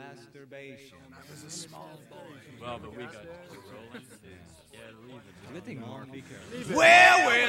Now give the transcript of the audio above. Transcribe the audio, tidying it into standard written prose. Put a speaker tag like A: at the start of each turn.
A: masturbation.
B: Well, but we got rolling. Yeah, leave it.
A: Good thing, Mark. Be careful.
C: Well,